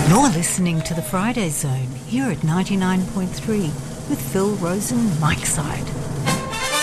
You're listening to the Friday Zone here at 99.3 with Phil Rosen, Mike Side.